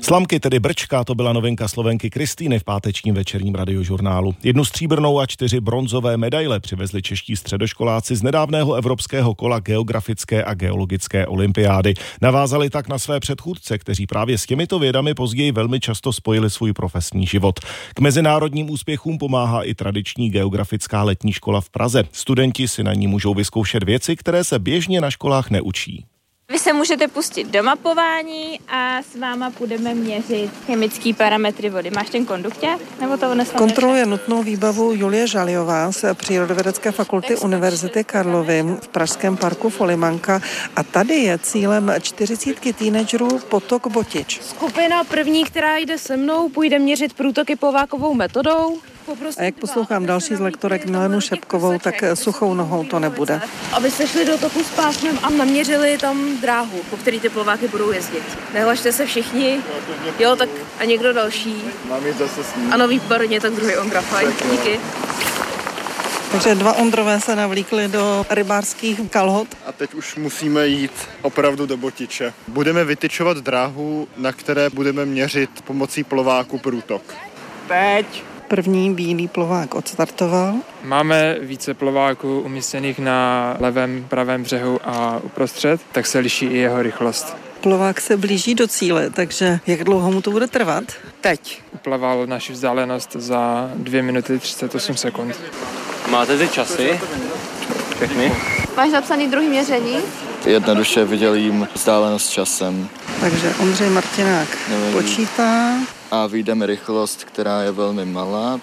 Slamky, tedy brčka, to byla novinka Slovenky Kristýny v pátečním večerním radiožurnálu. 1 stříbrnou a 4 bronzové medaile přivezli čeští středoškoláci z nedávného evropského kola geografické a geologické olympiády. Navázali tak na své předchůdce, kteří právě s těmito vědami později velmi často spojili svůj profesní život. K mezinárodním úspěchům pomáhá i tradiční geografická letní škola v Praze. Studenti si na ní můžou vyzkoušet věci, které se běžně na školách neučí. Vy se můžete pustit do mapování a s váma budeme měřit chemické parametry vody. Máš ten kondukťák? Nebo to odnesla? Kontroluje nutnou výbavu Julie Žaliová z Přírodovědecké fakulty Univerzity Karlovy v pražském parku Folimanka. A tady je cílem 40 teenagerů potok Botič. Skupina první, která jde se mnou, půjde měřit průtoky Povákovou metodou. A jak poslouchám další z lektorek Milenu Šepkovou, tak suchou nohou to nebude. Aby se šli do toku s pásmem a naměřili tam dráhu, po který ty plováky budou jezdit. Nehlašte se všichni, jo, tak a někdo další. Mám jít zase s ním. Ano, výborně, tak druhý Ondra, fajn, díky. Takže 2 Ondrové se navlíkli do rybářských kalhot. A teď už musíme jít opravdu do Botiče. Budeme vytyčovat dráhu, na které budeme měřit pomocí plováku průtok. Teď! První bílý plovák odstartoval. Máme více plováků umístěných na levém, pravém břehu a uprostřed, tak se liší i jeho rychlost. Plovák se blíží do cíle, takže jak dlouho mu to bude trvat? Teď. Uplaval naši vzdálenost za 2 minuty 38 sekund. Máte ty časy? Všechny? Máš zapsaný druhý měření? Jednoduše vydělím vzdálenost časem. Takže Ondřej Martinák počítá. A vyjde rychlost, která je velmi malá,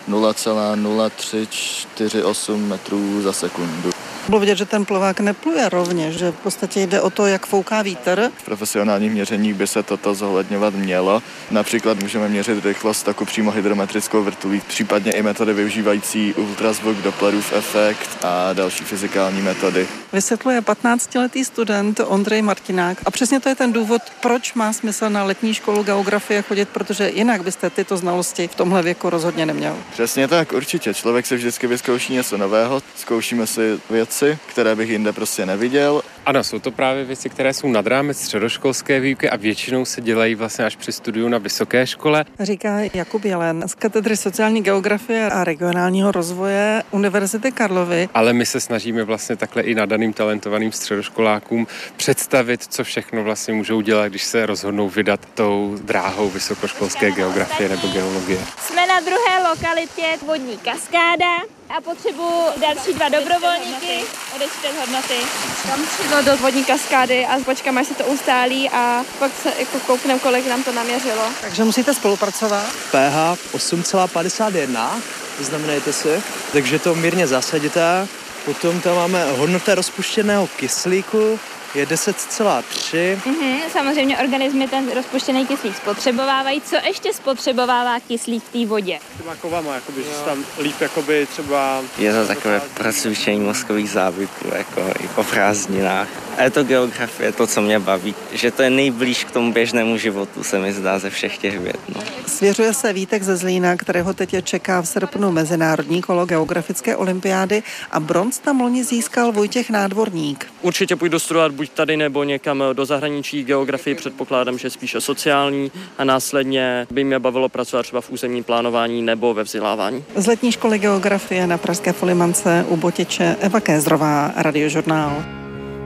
0,0348 metrů za sekundu. Bylo vidět, že ten plovák nepluje rovně, že v podstatě jde o to, jak fouká vítr. V profesionálních měřeních by se toto zohledňovat mělo. Například můžeme měřit rychlost taku přímo hydrometrickou vrtulí, případně i metody využívající ultrazvuk, Dopplerův efekt a další fyzikální metody. Vysvětluje 15letý student Ondřej Martinák. A přesně to je ten důvod, proč má smysl na letní školu geografie chodit, protože jinak byste tyto znalosti v tomhle věku rozhodně neměl. Přesně tak, určitě. Člověk se vždycky vyzkouší něco nového. Zkoušíme si věci, které bych jinde prostě neviděl. Ano, jsou to právě věci, které jsou nad rámec středoškolské výuky a většinou se dělají vlastně až při studiu na vysoké škole. Říká Jakub Jelen z katedry sociální geografie a regionálního rozvoje Univerzity Karlovy. Ale my se snažíme vlastně takhle i nadaným talentovaným středoškolákům představit, co všechno vlastně můžou dělat, když se rozhodnou vydat tou dráhou vysokoškolské geografie nebo geologie. Jsme na druhé lokalitě vodní kaskáda a potřebuji další 2 dobrovolníky odečtet hodnoty. Tam přišlo do vodní kaskády a počkáme, až se to ustálí a pak se jako koukneme, kolik nám to naměřilo. Takže musíte spolupracovat. pH 8,51, znamenajte si, takže to mírně zasadíte. Potom tam máme hodnota rozpuštěného kyslíku, je 10,3. Samozřejmě organismy ten rozpuštěný kyslík spotřebovávají. Co ještě spotřebovává kyslík v té vodě? Těma kovama, jakoby, že se tam líp jakoby, třeba... Je to takové procvičení mozkových závyků, jako i po prázdninách. A je to geografie, to, co mě baví. Že to je nejblíž k tomu běžnému životu, se mi zdá ze všech těch věd. No. Svěřuje se Vítek ze Zlína, kterého teď čeká v srpnu mezinárodní kolo geografické olympiády a bronz tam loni získal Vojtěch Nádvorník. Určitě půjdu studovat buď tady nebo někam do zahraničí. Geografii předpokládám, že spíše sociální a následně by mě bavilo pracovat třeba v územním plánování nebo ve vzdělávání. Z letní školy geografie na pražské Folimance u Botiče Eva Kézrová, Radiožurnál.